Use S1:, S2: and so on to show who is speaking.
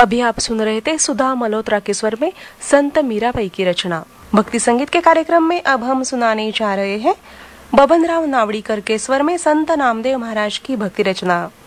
S1: अभी आप सुन रहे थे सुधा मल्होत्रा के स्वर में संत मीराबाई की रचना। भक्ति संगीत के कार्यक्रम में अब हम सुनाने जा रहे हैं बबनराव नावड़ीकर के स्वर में संत नामदेव महाराज की भक्ति रचना।